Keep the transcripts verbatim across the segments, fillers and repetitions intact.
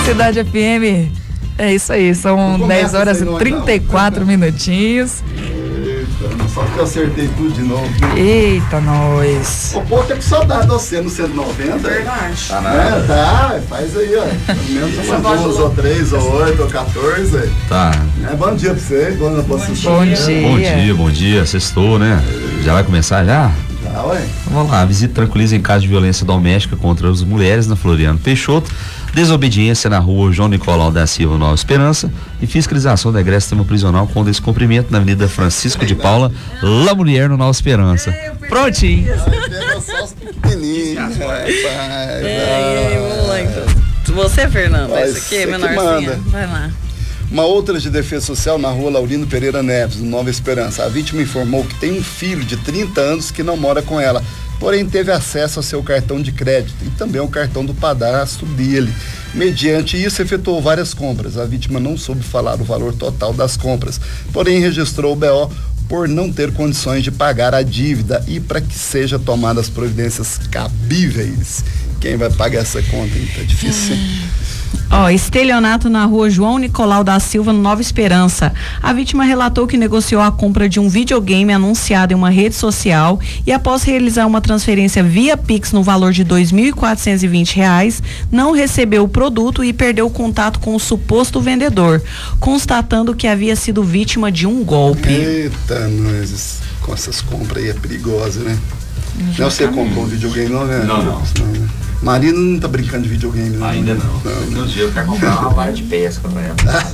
Cidade F M. É isso aí, são dez horas e trinta e quatro minutinhos. Eita, só que eu acertei tudo de novo. Eita, nós. O povo tá com saudade de você no cento e noventa. Verdade. Tá nada. É, tá, faz aí, ó. Pelo menos umas duas, ou três, ou oito, ou quatorze. Tá. É, bom dia pra você, bom, bom, bom dia. Bom dia. Bom dia, bom dia. Sextou, né? Já vai começar já? Tá, ué. Vamos lá, visita tranquiliza em caso de violência doméstica contra as mulheres na Floriano Peixoto, desobediência na rua João Nicolau da Silva Nova Esperança e fiscalização da egresso sistema prisional com descumprimento na Avenida Francisco de Paula, La Mulher no Nova Esperança. Prontinho. Pega só os pequenininhos, rapaz. É, vamos lá então. Você, Fernando, Vai, esse aqui é você que menorzinha. manda. Vai lá. Uma outra de defesa social na rua Laurino Pereira Neves, no Nova Esperança. A vítima informou que tem um filho de trinta anos que não mora com ela, porém teve acesso ao seu cartão de crédito e também ao cartão do padrasto dele. Mediante isso, efetuou várias compras. A vítima não soube falar o valor total das compras, porém registrou o B O por não ter condições de pagar a dívida e para que sejam tomadas providências cabíveis. Quem vai pagar essa conta, hein? Tá difícil, hein? Ó, estelionato na rua João Nicolau da Silva, no Nova Esperança. A vítima relatou que negociou a compra de um videogame anunciado em uma rede social e após realizar uma transferência via Pix no valor de dois mil quatrocentos e vinte reais, não recebeu o produto e perdeu o contato com o suposto vendedor, constatando que havia sido vítima de um golpe. Eita, nós, com essas compras aí é perigosa, né? Não, você comprou um videogame, não, né? Não, não. não. Marina não tá brincando de videogame, não. Ainda não. não. No dia eu quero comprar uma vara de pesca pra ela.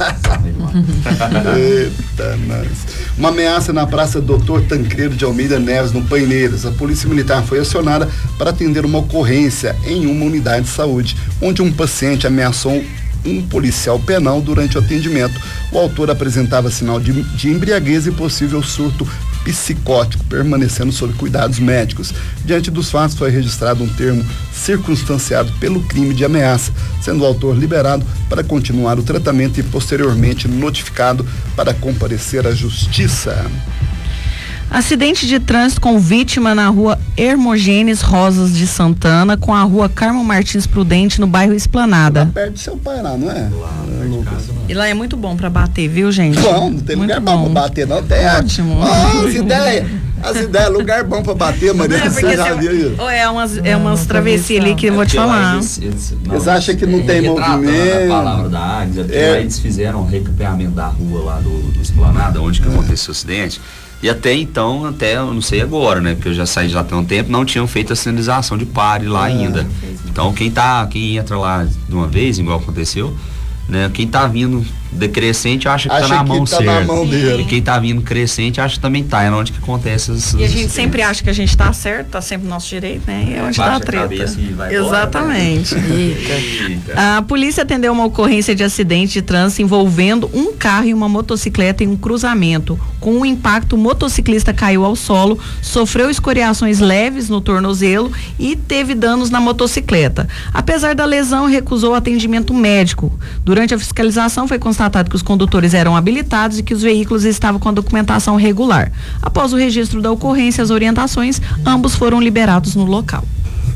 Eita, nós. Uma ameaça na Praça doutor Tancredo de Almeida Neves, no Paineiras. A Polícia Militar foi acionada para atender uma ocorrência em uma unidade de saúde, onde um paciente ameaçou um policial penal durante o atendimento. O autor apresentava sinal de, de embriaguez e possível surto psicótico, permanecendo sob cuidados médicos. Diante dos fatos, foi registrado um termo circunstanciado pelo crime de ameaça, sendo o autor liberado para continuar o tratamento e posteriormente notificado para comparecer à justiça. Acidente de trânsito com vítima na rua Hermogênes Rosas de Santana com a rua Carmo Martins Prudente, no bairro Esplanada. Lá perto do seu pai lá, não é? Lá, perto de casa. E lá é muito bom pra bater, viu, gente? Bom, não tem Muito lugar bom pra bater, não tem. Ótimo. Oh, as ideias, as ideias, lugar bom pra bater, Maria. É, Você já você- viu isso? Ou é umas, é Não, umas não travessias ali que eu vou te Porque lá falar. Eles, eles, não, Eles acham que não tem retratando movimento. A palavra da Águia, porque É. lá eles fizeram um recapeamento da rua lá do, do Esplanada, onde que aconteceu o acidente. E até então, até eu não sei agora, né? Porque eu já saí de lá tem um tempo, não tinham feito a sinalização de pare lá É. ainda. Então quem tá, quem entra lá de uma vez, igual aconteceu, né? Quem tá vindo decrescente acha que Acha tá na que mão tá certa. na mão dele. E quem tá vindo crescente acha que também tá, é onde que acontece essas. E a gente sempre acha que a gente tá certo, tá sempre no nosso direito, né? E é onde Baixa tá a a treta. cabeça e vai embora, Exatamente. Eita. A polícia atendeu uma ocorrência de acidente de trânsito envolvendo um carro e uma motocicleta em um cruzamento. Com o impacto, o motociclista caiu ao solo, sofreu escoriações leves no tornozelo e teve danos na motocicleta. Apesar da lesão, recusou atendimento médico. Durante a fiscalização, foi constatado que os condutores eram habilitados e que os veículos estavam com a documentação regular. Após o registro da ocorrência e as orientações, ambos foram liberados no local.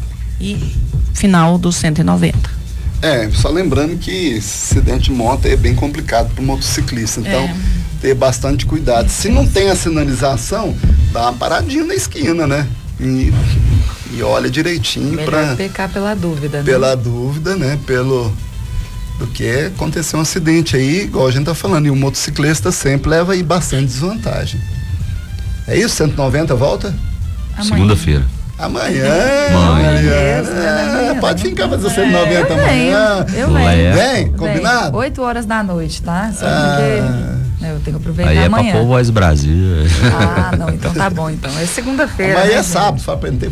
E final do cento e noventa. É, só lembrando que esse acidente de moto é bem complicado para o motociclista, então É. ter bastante cuidado. Se não tem a sinalização, dá uma paradinha na esquina, né? E, e olha direitinho Melhor para pecar pela dúvida, né? pela dúvida, né? Pelo do que acontecer um acidente aí, igual a gente tá falando, e o motociclista sempre leva aí bastante desvantagem. É isso? cento e noventa volta? Amanhã. Segunda-feira. Amanhã. Amanhã. Mariana. É, É, pode ficar fazer cento e É, noventa eu venho, amanhã. eu venho. É. Vem, combinado? oito horas da noite, tá? Só Ah. porque né, eu tenho que aproveitar Aí é amanhã. pra pôr Voz Brasil. Ah, não, então tá bom, então. É segunda-feira. Amanhã né, é gente? sábado, só pra não ter